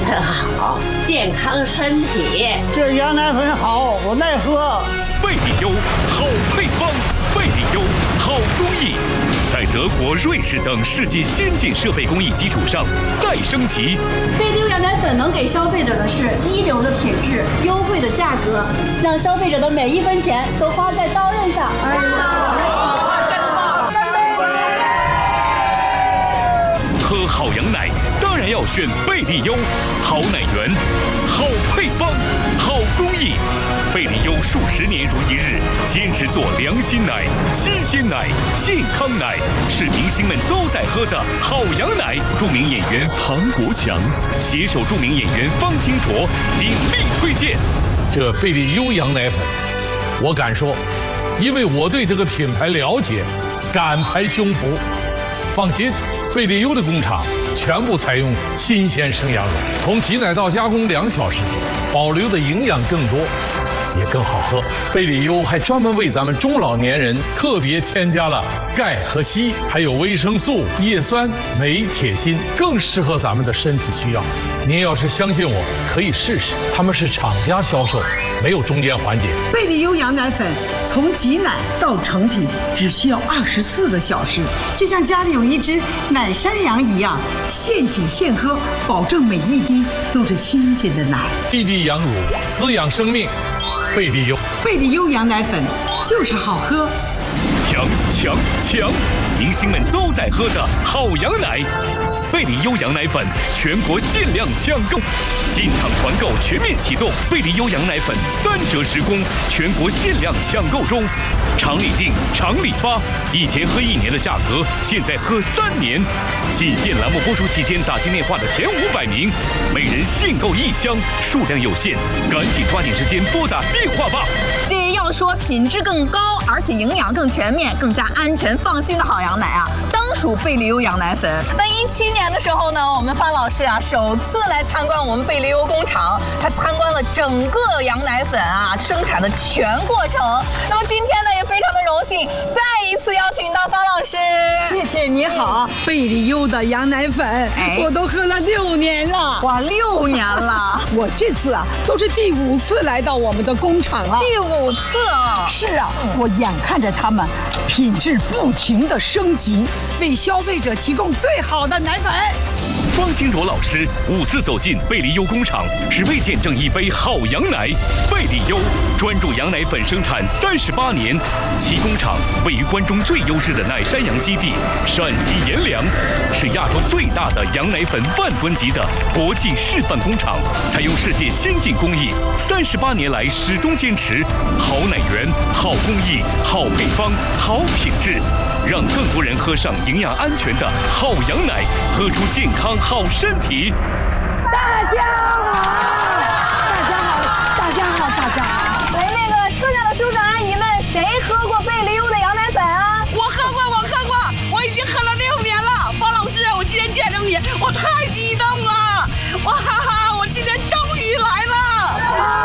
粉好，健康身体。 这羊奶粉好，我耐喝。 贝利优好配方，贝利优好工艺，在德国、瑞士等世界先进设备工艺基础上再升级。 贝利优羊奶粉能给消费者的是一流的品质、优惠的价格，让消费者的每一分钱都花在刀刃上。哎呀，真棒！ 喝好羊奶当然要选贝利优，好奶源，好配方，好工艺。贝利优数十年如一日，坚持做良心奶、新鲜奶、健康奶，是明星们都在喝的好羊奶。著名演员唐国强携手著名演员方清卓鼎力推荐这贝利优羊奶粉。我敢说，因为我对这个品牌了解，敢拍胸脯。放心，贝利优的工厂全部采用新鲜生羊肉，从挤奶到加工2小时，保留的营养更多，也更好喝。贝利优还专门为咱们中老年人特别添加了钙和硒，还有维生素、叶酸、镁、铁、锌，更适合咱们的身体需要。您要是相信我，可以试试，他们是厂家销售，没有中间环节。 贝利优羊奶粉从挤奶到成品只需要24个小时，就像家里有一只奶山羊一样，现挤现喝，保证每一滴都是新鲜的奶。 滴滴羊乳，滋养生命。贝利优， 贝利优羊奶粉就是好喝。 强！明星们都在喝的好羊奶，贝利优羊奶粉全国限量抢购，进场团购全面启动，贝利优羊奶粉3折10公，全国限量抢购中，厂里订，厂里发，以前喝1年的价格，现在喝3年。仅限栏目播出期间打进电话的前500名，每人限购1箱，数量有限，赶紧抓紧时间拨打电话吧。 这要说品质更高，而且营养更全面、更加安全放心的好羊奶啊，当属贝利优羊奶粉。那17年的时候呢，我们范老师啊首次来参观我们贝利优工厂，他参观了整个羊奶粉啊生产的全过程。那么今天呢，也非常的荣幸，再一次邀请到范老师。 谢谢你好，贝利优的羊奶粉，我都喝了6年了。 哇，6年了！ 我这次啊都是第5次来到我们的工厂了。 第5次啊！ 是啊，我眼看着他们品质不停的升级，为消费者提供最好的奶粉。 方清卓老师5次走进贝利优工厂，只为见证一杯好羊奶。贝利优专注羊奶粉生产38年，其工厂位于关中最优质的奶山羊基地陕西阎良，是亚洲最大的羊奶粉10000吨级的国际示范工厂，采用世界先进工艺，38年来始终坚持好奶源、好工艺、好配方、好品质，让更多人喝上营养安全的好羊奶，喝出健康好身体。 大家好！ 来，那个车上的叔叔阿姨们，谁喝过贝利优的羊奶粉啊？ 我喝过，我已经喝了6年了。方老师，我今天见着你，我太激动了！哇哈哈，我今天终于来了！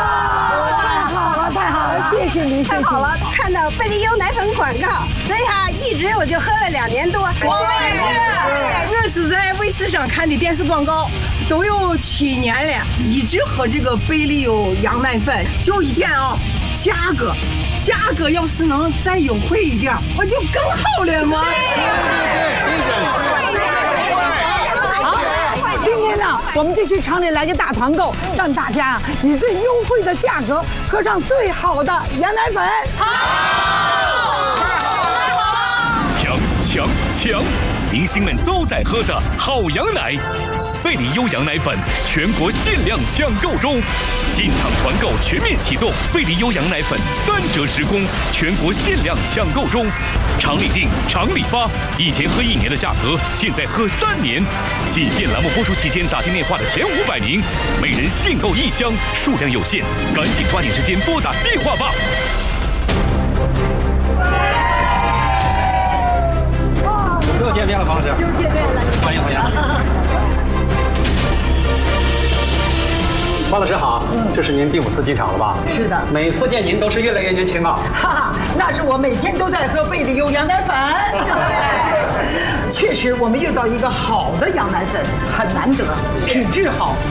太好了，谢谢您， 太好了！看到贝利优奶粉广告，所以哈，一直我就喝了2年多。 我是在卫视上看的电视广告，都有7年了，一直喝这个贝利优羊奶粉。就一点啊，价格要是能再优惠一点，我就更好了嘛。 今天呢，我们就去厂里来个大团购，让大家以最优惠的价格喝上最好的羊奶粉。 强！明星们都在喝的好羊奶，贝利优羊奶粉全国限量抢购中，进场团购全面启动，贝利优羊奶粉3折10公，全国限量抢购中，厂里订，厂里发，以前喝1年的价格，现在喝3年。仅限栏目播出期间打进电话的前500名，每人限购1箱，数量有限，赶紧抓紧时间拨打电话吧。 又见面了，方老师。又见面了，欢迎。方老师好，这是您第5次进厂了吧？ 是的。 每次见您都是越来越年轻了。 哈哈，那是我每天都在喝贝利优羊奶粉。确实，我们遇到一个好的羊奶粉很难得，品质好，